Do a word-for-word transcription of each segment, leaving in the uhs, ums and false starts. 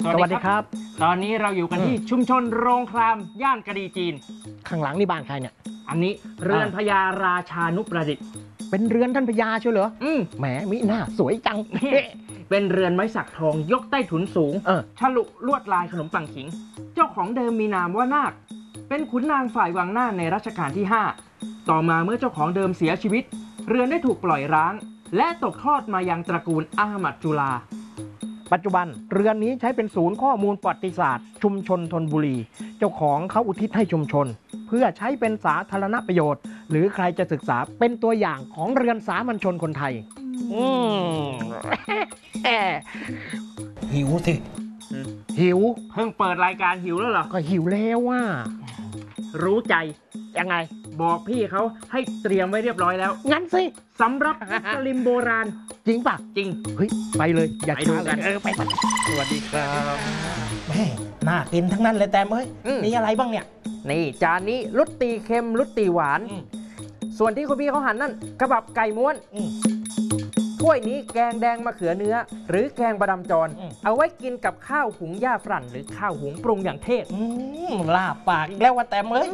สวัสดีครับตอนนี้เราอยู่กันที่ชุมชนโรงครามย่านกะดีจีนข้างหลังนี่บ้านใครเนี่ยอันนี้เรือนพญาราชานุประดิษฐ์เป็นเรือนท่านพญาเชียวเหรออืมแหมมิหน้าสวยจังเป็นเรือนไม้สักทองยกใต้ถุนสูงฉลุลวดลายขนมปังขิงเจ้าของเดิมมีนามว่านาคเป็นขุนนางฝ่ายวังหน้าในรัชกาลที่ห้าต่อมาเมื่อเจ้าของเดิมเสียชีวิตเรือนได้ถูกปล่อยร้างและตกทอดมายังตระกูลอาหมัดจุฬาปัจจุบันเรือนนี้ใช้เป็นศูนย์ข้อมูลประวัติศาสตร์ชุมชนธนบุรีเจ้าของเขาอุทิศให้ชุมชนเพื่อใช้เป็นสาธารณประโยชน์หรือใครจะศึกษาเป็นตัวอย่างของเรือนสามัญชนคนไทยอืมหิวสิหิวเพิ่งเปิดรายการหิวแล้วเหรอก็หิวแล้วว่ารู้ใจยังไงบอกพี่เขาให้เตรียมไว้เรียบร้อยแล้วงั้นสิสำหรับสลิมโบราณจริงป่ะจริงเฮ้ยไปเลยอยากดูกันเออไปสวัสดีครับแม่น่ากินทั้งนั้นเลยแต่เอ้ยมีอะไรบ้างเนี่ยนี่จานนี้ลุตตีเค็มลุตตีหวานส่วนที่คุณพี่เขาหั่นนั่นกระบับไก่ม้วนถ้วยนี้แกงแดงมะเขือเนื้อหรือแกงบะดำจรเอาไว้กินกับข้าวหุงย่าฝรั่นหรือข้าวหุงปรุงอย่างเทศลาบปากอีกแล้วว่าแต่เอ้ย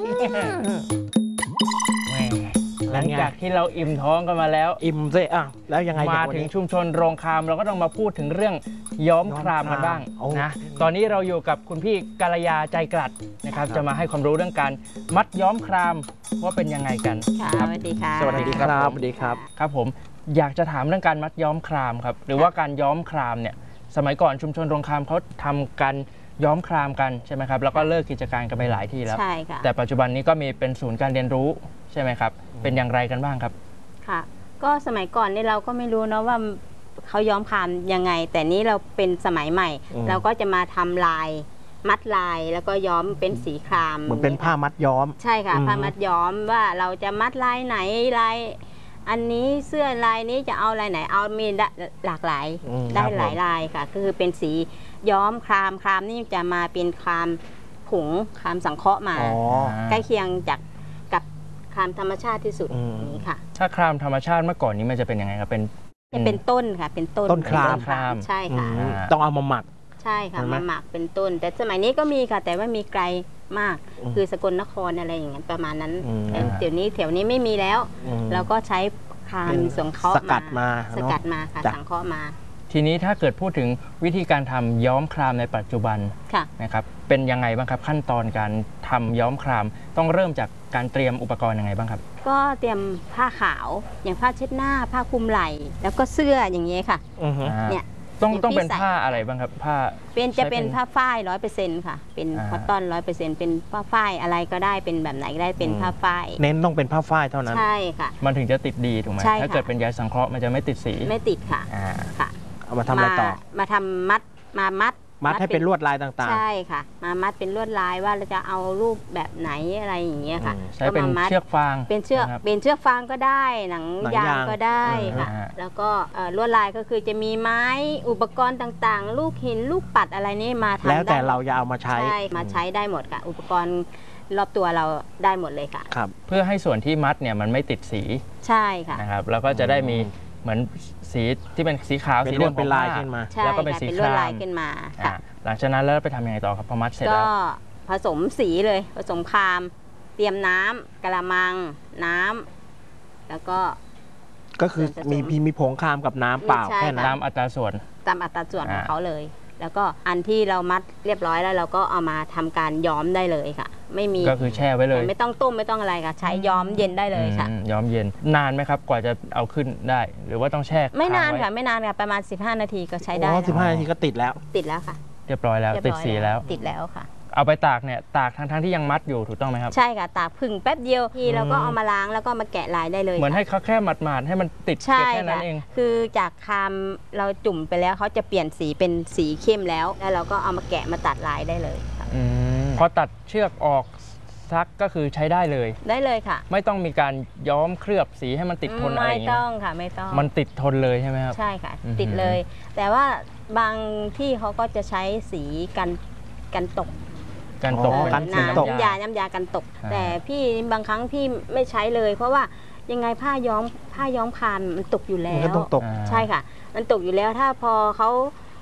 หลังจากที่เราอิ่มท้องกันมาแล้วอิ่มสิอ่ะแล้วยังไงมาถึงชุมชนโรงครามเราก็ต้องมาพูดถึงเรื่องย้อมครามกันบ้างนะตอนนี้เราอยู่กับคุณพี่กาลยาใจกลัดนะครับจะมาให้ความรู้เรื่องการมัดย้อมครามว่าเป็นยังไงกันค่ะสวัสดีค่ะสวัสดีครับสวัสดีครับครับผมอยากจะถามเรื่องการมัดย้อมครามครับหรือว่าการย้อมครามเนี่ยสมัยก่อนชุมชนโรงครามเขาทำการย้อมครามกันใช่ไหมครับแล้วก็เลิกกิจการกันไปหลายที่แล้วใช่ค่ะแต่ปัจจุบันนี้ก็มีเป็นศูนย์การเรียนรู้ใช่ไหมครับเป็นอย่างไรกันบ้างครับค่ะก็สมัยก่อนนี่เราก็ไม่รู้เนาะว่าเขาย้อมครามยังไงแต่นี้เราเป็นสมัยใหม่เราก็จะมาทำลายมัดลายแล้วก็ย้อมเป็นสีครามเหมือนเป็นผ้ามัดย้อมใช่ค่ะผ้ามัดย้อมว่าเราจะมัดลายไหนลายอันนี้เสื้อลายนี้จะเอาลายไหนเอามีหลากหลายได้หลายลายค่ะคือเป็นสีย้อมครามครามนี่จะมาเป็นครามผงครามสังเคราะห์มาใกล้เคียงจากกับครามธรรมชาติที่สุดนี้ค่ะถ้าครามธรรมชาติเมื่อก่อนนี้มันจะเป็นยังไงครับเป็นจะเป็นต้นค่ะเป็นต้นต้นครามใช่ค่ะต้องเอามาหมักใช่ค่ะมาหมักเป็นต้นแต่สมัยนี้ก็มีค่ะแต่ว่ามีไกลมากคือสกลนครอะไรอย่างเงี้ยประมาณนั้นเดี๋ยวนี้แถวนี้ไม่มีแล้วเราก็ใช้ครามสังเคราะห์สกัดมาสกัดมาค่ะสังเคราะห์มาทีนี้ถ้าเกิดพูดถึงวิธีการทำย้อมครามในปัจจุบันนะครับเป็นยังไงบ้างครับขั้นตอนการทำย้อมครามต้องเริ่มจากการเตรียมอุปกรณ์ยังไงบ้างครับก็เตรียมผ้าขาวอย่างผ้าเช็ดหน้าผ้าคลุมไหล่แล้วก็เสื้ออย่างเงี้ยค่ะเนี่ยต้องต้องเป็นผ้าอะไรบ้างครับผ้าเป็นจะเป็นผ้าฝ้ายร้อยเปอร์เซ็นต์ค่ะเป็นคอตตอนร้อยเปอร์เซ็นต์เป็นผ้าฝ้ายอะไรก็ได้เป็นแบบไหนก็ได้เป็นผ้าฝ้ายเน้นต้องเป็นผ้าฝ้ายเท่านั้นใช่ค่ะมันถึงจะติดดีถูกไหมถ้าเกิดเป็นใยสังเคราะห์มันจะไม่ติดสีไม่ติดค่ะค่ะเอามาทำอะไรต่อมาทำมัดมามัดมัดให้เป็นลวดลายต่างๆใช่ค่ะมามัดเป็นลวดลายว่าเราจะเอารูปแบบไหนอะไรอย่างเงี้ยค่ะใช้เป็นเชือกฟางเป็นเชือกเป็นเชือกฟางก็ได้หนังยางก็ได้ค่ะแล้วก็ลวดลายก็คือจะมีไม้อุปกรณ์ต่างๆลูกหินลูกปัดอะไรนี่มาทำได้แล้วแต่เราจะเอามาใช้ใช่มาใช้ได้หมดค่ะอุปกรณ์รอบตัวเราได้หมดเลยค่ะครับเพื่อให้ส่วนที่มัดเนี่ยมันไม่ติดสีใช่ค่ะนะครับแล้วก็จะได้มีเหมือนสีที่เป็นสีขาวสีแดงเป็นลายขึ้นมาแล้วก็เป็นสีครามขึ้นมาค่ะหลังจากนั้นแล้วไปทำยังไงต่อครับพอมัดเสร็จแล้วก็ผสมสีเลยผสมครามเตรียมน้ำกะละมังน้ำแล้วก็ก็คือมีมีผงครามกับน้ำเปล่าแค่นั้นตามอัตราส่วนตามอัตราส่วนของเขาเลยแล้วก็อันที่เรามัดเรียบร้อยแล้วเราก็เอามาทำการย้อมได้เลยค่ะไม่มีก็คือแช่ไว้เลยไม่ต้องต้มไม่ต้องอะไรค่ะใช้ย้อมเย็นได้เลยค่ะย้อมเย็นนานไหมครับกว่าจะเอาขึ้นได้หรือว่าต้องแช่ไม่นานค่ะไม่นานค่ะประมาณสิบห้านาทีก็ใช้ได้สิบห้านาทีก็ติดแล้วติดแล้วค่ะเรียบร้อยแล้วติดสีแล้วติดแล้วค่ะเอาไปตากเนี่ยตากทั้งทั้งที่ยังมัดอยู่ถูกต้องไหมครับใช่ค่ะตากผึ่งแป๊บเดียวทีเราก็เอามาล้างแล้วก็มาแกะลายได้เลยเหมือนให้เขาแค่หมาดๆให้มันติดแค่นั้นเองคือจากคามเราจุ่มไปแล้วเขาจะเปลี่ยนสีเป็นสีเข้มแล้วแล้วเราก็เอามาแกะมาตัดลายได้เลยพอตัดเชือกออกซักก็คือใช้ได้เลยได้เลยค่ะไม่ต้องมีการย้อมเคลือบสีให้มันติดทนอะไรอย่างเงี้ยไม่ต้องค่ะไม่ต้องมันติดทนเลยใช่ไหมครับใช่ค่ะติดเลยแต่ว่าบางที่เขาก็จะใช้สีกันกันตกกันตกกันน้ำยาน้ำยากันตกแต่พี่บางครั้งพี่ไม่ใช้เลยเพราะว่ายังไงผ้าย้อมผ้าย้อมครามมันตกอยู่แล้วใช่ค่ะมันตกอยู่แล้วถ้าพอเขา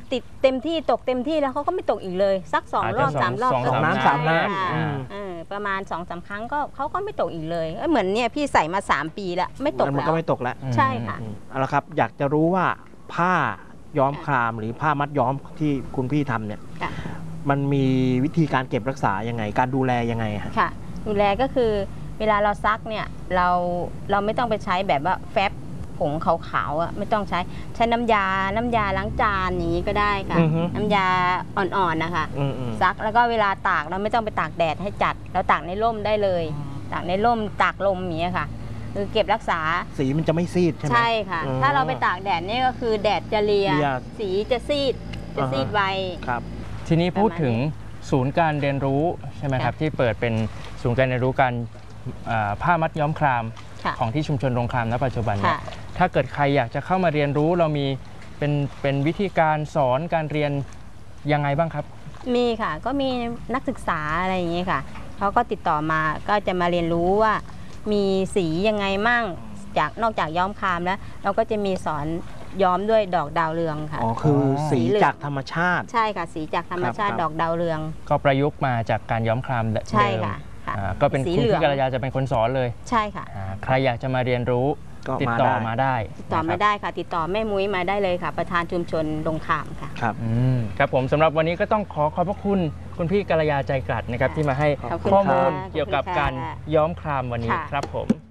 ติดเต็มที่ตกเต็มที่แล้วเขาก็ไม่ตกอีกเลย สักสองอาจรจะอบสามรอบสองก็สามน้ำสามน้ำค่ะอืมเออประมาณสองสามครั้งก็เขาก็ไม่ตกอีกเลยเอ้ยเหมือนเนี่ยพี่ใส่มาสามปีแล้วไม่ตกมันแล้วก็ไม่ตกแล้วใช่ค่ะอืมเอาละครับอยากจะรู้ว่าผ้าย้อมครามหรือผ้ามัดย้อมที่คุณพี่ทำเนี่ยค่ะมันมีวิธีการเก็บรักษายังไง การดูแลยังไงฮะค่ะ ดูแลก็คือเวลาเราซักเนี่ยเราเราไม่ต้องไปใช้แบบว่าแฟบผงขาวๆอ่ะไม่ต้องใช้ใช้น้ำยา น้ำยาล้างจานอย่างนี้ก็ได้ค่ะอือฮึน้ำยาอ่อนๆนะคะอืมอืมซักแล้วก็เวลาตากเราไม่ต้องไปตากแดดให้จัดเราตากในร่มได้เลย ตากในร่มตากลมอย่างนี้ยค่ะ คือเก็บรักษาสีมันจะไม่ซีดใช่ไหมใช่ค่ะอืมถ้าเราไปตากแดดนี่ก็คือแดดจะเลียเลียสีจะซีดจะซีดอ่าฮะไวครับทีนี้พูดถึงศูนย์การเรียนรู้ใช่ไหมครับค่ะที่เปิดเป็นศูนย์การเรียนรู้การอ่าผ้ามัดย้อมครามค่ะของที่ชุมชนโรงครามณปัจจุบันเนี่ค่ะยถ้าเกิดใครอยากจะเข้ามาเรียนรู้เรามีเป็นเป็นวิธีการสอนการเรียนยังไงบ้างครับมีค่ะก็มีนักศึกษาอะไรอย่างนี้ค่ะเขาก็ติดต่อมาก็จะมาเรียนรู้ว่ามีสียังไงมั่งจากนอกจากย้อมครามแล้ว เราก็จะมีสอนย้อมด้วยดอกดาวเรืองค่ะอ๋อคือสีสีเหลืองจากธรรมชาติใช่ค่ะ สีจากธรรมชาติครับดอกดาวเรืองก็ประยุกต์มาจากการย้อมครามเดิมใช่ค่ะค่ะอ่าก็เป็นสีคุณเหลืองพี่กัลยาจะเป็นคนสอนเลยใช่ค่ะอ่าใครอยากจะมาเรียนรู้ก็ติดมาต่อได้มาได้ติดต่อนะคไม่รับได้ค่ะ ติดต่อแม่มุ้ยมาได้เลยค่ะ ประธานชุมชนลงขามค่ะครับอืมครับผมสำหรับวันนี้ก็ต้องขอขอบพระคุณคุณพี่กัลยาใจกลัดนะครับที่มาให้ขอบคุณข้อมูลค่ะเกี่ยวกับขอบคุณค่ะการย้อมครามวันนี้ค่ะครับผม